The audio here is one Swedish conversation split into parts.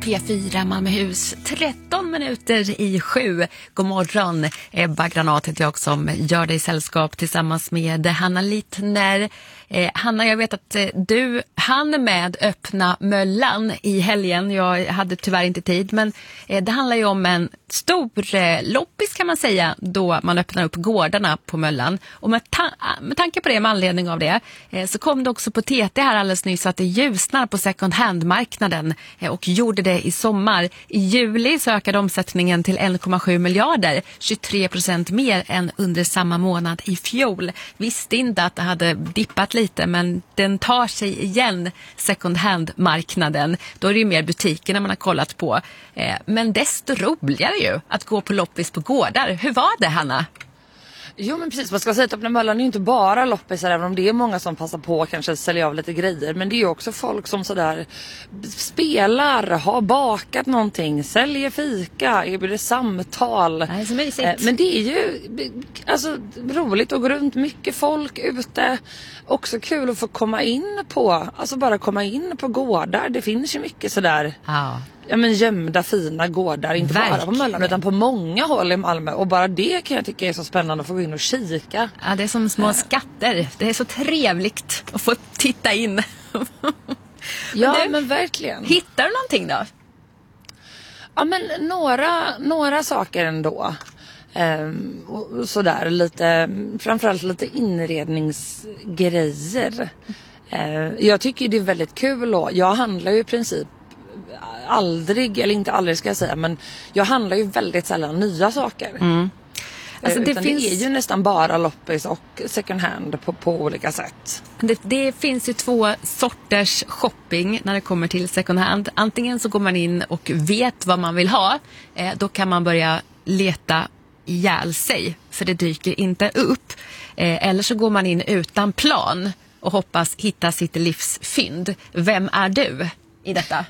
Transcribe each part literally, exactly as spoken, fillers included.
P fyra Malmöhus, tretton minuter i sju. God morgon, Ebba Granat heter jag som gör dig sällskap tillsammans med Hanna Littner. Eh, Hanna, jag vet att eh, du hann med öppna Möllan i helgen. Jag hade tyvärr inte tid, men eh, det handlar ju om en stor eh, loppis kan man säga, då man öppnar upp gårdarna på Möllan. Och med, ta- med tanke på det, med anledning av det, eh, så kom det också på T T här alldeles nyss att det ljusnar på second hand-marknaden eh, och gjorde det i sommar. I juli så ökade omsättningen till en komma sju miljarder, tjugotre procent mer än under samma månad i fjol. Visste inte att det hade dippat lite, men den tar sig igen, second hand-marknaden. Då är det ju mer butikerna man har kollat på. Eh, men desto roligare ju att gå på loppis på gårdar. Hur var det, Hanna? Jo, men precis, man ska säga att öppna Möllan är ju inte bara loppisar, även om det är många som passar på kanske att sälja av lite grejer, men det är ju också folk som sådär spelar, har bakat någonting, säljer fika, erbjuder samtal. Det är så mysigt. Eh, men det är ju alltså roligt att gå runt, mycket folk ute, också kul att få komma in på, alltså bara komma in på gårdar, det finns ju mycket sådär. Ja. Ja, men gömda fina gårdar, inte Verkligen. bara på Möllan utan på många håll i Malmö, och bara det kan jag tycka är så spännande att få gå in och kika. Ja, det är som små skatter. Det är så trevligt att få titta in. Ja, men, du, men verkligen. Hittar du någonting då? Ja, men några, några saker ändå. Ehm, och sådär lite, framförallt lite inredningsgrejer. Ehm, jag tycker det är väldigt kul, och jag handlar ju i princip aldrig, eller inte aldrig ska jag säga, men jag handlar ju väldigt sällan nya saker. Mm. Alltså det, Utan finns... det är ju nästan bara loppis och second hand på, på olika sätt. Det, det finns ju två sorters shopping när det kommer till second hand. Antingen så går man in och vet vad man vill ha. Eh, då kan man börja leta ihjäl sig, för det dyker inte upp. Eh, eller så går man in utan plan och hoppas hitta sitt livsfynd. Vem är du i detta?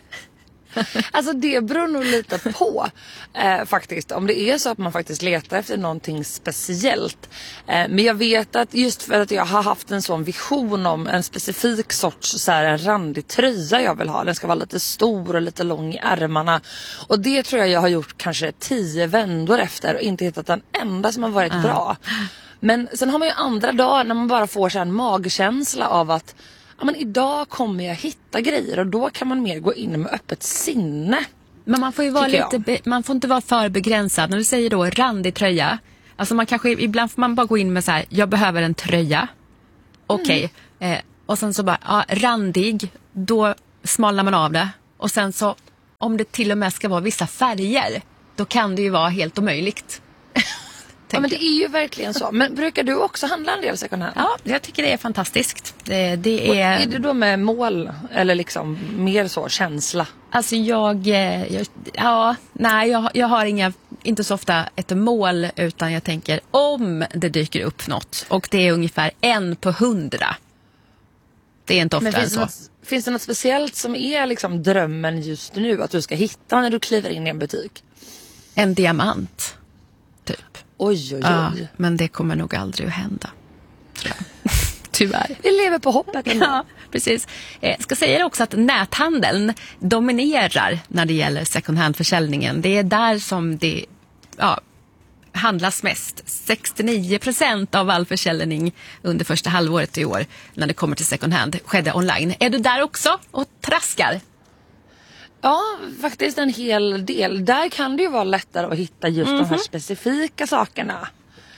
Alltså det beror nog lite på eh, faktiskt, om det är så att man faktiskt letar efter någonting speciellt. Eh, men jag vet att just för att jag har haft en sån vision om en specifik sorts så här, en randig tröja jag vill ha. Den ska vara lite stor och lite lång i ärmarna. Och det tror jag jag har gjort kanske tio vändor efter och inte hittat den enda som har varit uh. bra. Men sen har man ju andra dagar när man bara får så här en magkänsla av att ja, men idag kommer jag hitta grejer, och då kan man mer gå in med öppet sinne. Men man får ju vara lite be- man får inte vara för begränsad. När du säger då randig tröja, alltså man kanske ibland får man bara gå in med så här: jag behöver en tröja. Okej. Okay. Mm. Eh, och sen så bara ja, randig, då smalnar man av det. Och sen så om det till och med ska vara vissa färger, då kan det ju vara helt omöjligt. Ja, men det är ju verkligen så. Men brukar du också handla en del second hand? Ja, jag tycker det är fantastiskt. Det, det är... är det då med mål eller liksom mer så känsla? Alltså jag, jag ja, nej jag, jag har inga, inte så ofta ett mål, utan jag tänker om det dyker upp något, och det är ungefär en på hundra. Det är inte ofta än så. Något, finns det något speciellt som är liksom drömmen just nu att du ska hitta när du kliver in i en butik? En diamant, typ. Oj, oj, oj. Ja, men det kommer nog aldrig att hända, tror jag. Tyvärr. Vi lever på hoppet ändå. Ja, precis. Jag ska säga också att näthandeln dominerar när det gäller second hand-försäljningen. Det är där som det ja, handlas mest. sextionio procent av all försäljning under första halvåret i år när det kommer till second hand skedde online. Är du där också och traskar? Ja, faktiskt en hel del. Där kan det ju vara lättare att hitta just mm-hmm. de här specifika sakerna.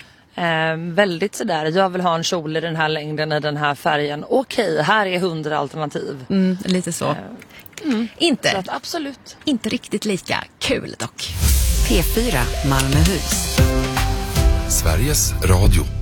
Eh, väldigt sådär, jag vill ha en kjol i den här längden, i den här färgen. Okej, här är hundra alternativ. Mm, lite så. Eh, mm. Inte, så att, absolut. Inte riktigt lika kul dock. P fyra Malmöhus. Sveriges Radio.